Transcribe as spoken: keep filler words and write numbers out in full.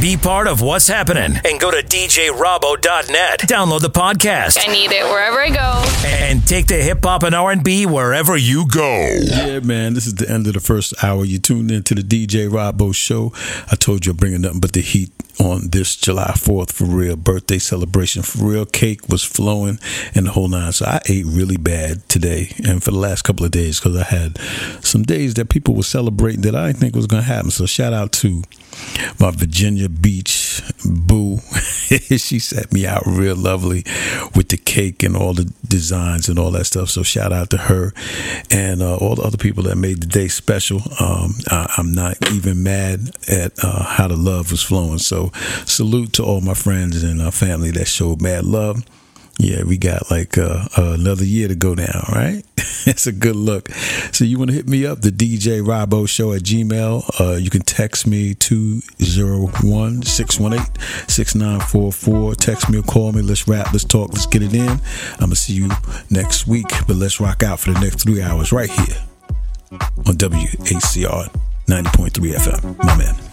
Be part of what's happening and go to d j robbo dot net. Download the podcast. I need it wherever I go. And take the hip hop and R and B wherever you go. Yeah, man, this is the end of the first hour. You tuned into the D J Robbo Show. I told you I'm bringing nothing but the heat on this July fourth for real. Birthday celebration for real. Cake was flowing and the whole nine. So I ate really bad today and for the last couple of days because I had some days that people were celebrating that I didn't think was going to happen. So shout out to my Virginia Beach boo. She set me out real lovely with the cake and all the designs and all that stuff. So shout out to her and uh, all the other people that made the day special. Um, I, I'm not even mad at uh, how the love was flowing. So salute to all my friends and uh, family that showed mad love. Yeah, we got like uh, uh, another year to go down, right? It's a good look. So you want to hit me up, the D J Robbo Show at Gmail. Uh, you can text me two oh one, six one eight, six nine four four. Text me or call me. Let's rap, let's talk, let's get it in. I'm going to see you next week, but let's rock out for the next three hours right here on W H C R ninety point three F M. My man.